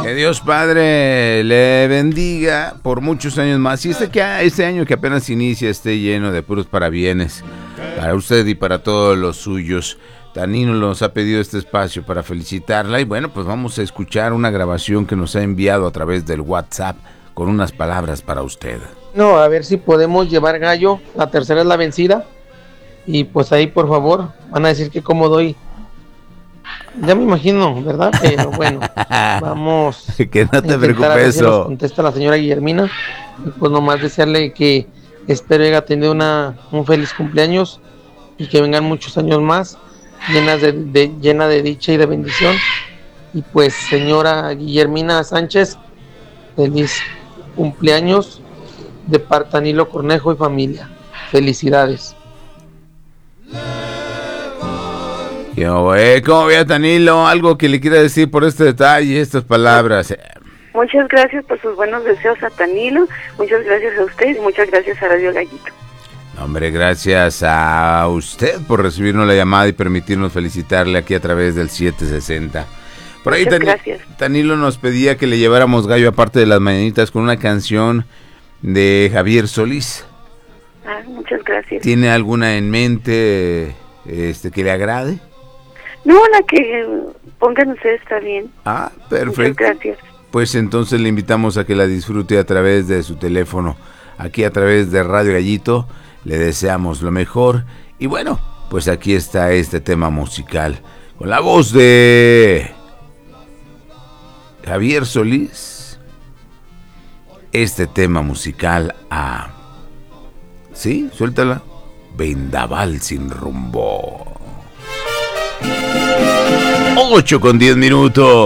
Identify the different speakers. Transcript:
Speaker 1: Que Dios Padre le bendiga por muchos años más. Y este año que apenas inicia esté lleno de puros parabienes para usted y para todos los suyos. Tanino nos ha pedido este espacio para felicitarla. Y bueno, pues vamos a escuchar una grabación que nos ha enviado a través del WhatsApp con unas palabras para usted.
Speaker 2: No, a ver si podemos llevar gallo. La tercera es la vencida. Y pues ahí, por favor, van a decir que cómo doy. Ya me imagino, ¿verdad? Pero bueno, vamos.
Speaker 1: Que no te preocupes.
Speaker 2: A ver si nos contesta la señora Guillermina. Y pues nomás desearle que espero haya tenido un feliz cumpleaños y que vengan muchos años más, llena de dicha y de bendición. Y pues, señora Guillermina Sánchez, feliz cumpleaños de parte de Danilo Cornejo y familia. Felicidades.
Speaker 1: ¿Cómo ve, Danilo? ¿Algo que le quiera decir por este detalle, estas palabras?
Speaker 3: Muchas gracias por sus buenos deseos a Danilo, muchas gracias a usted y muchas gracias a Radio Gallito.
Speaker 1: Hombre, gracias a usted por recibirnos la llamada y permitirnos felicitarle aquí a través del 760. Por ahí
Speaker 3: gracias.
Speaker 1: Danilo nos pedía que le lleváramos gallo aparte de las mañanitas con una canción de Javier Solís.
Speaker 3: Muchas gracias.
Speaker 1: ¿Tiene alguna en mente que le agrade?
Speaker 3: No, la que pongan ustedes está bien.
Speaker 1: Perfecto.
Speaker 3: Muchas gracias.
Speaker 1: Pues entonces le invitamos a que la disfrute a través de su teléfono. Aquí a través de Radio Gallito le deseamos lo mejor. Y bueno, pues aquí está este tema musical con la voz de Javier Solís. Este tema musical ¿sí? Suéltala. Vendaval sin rumbo. 8:10.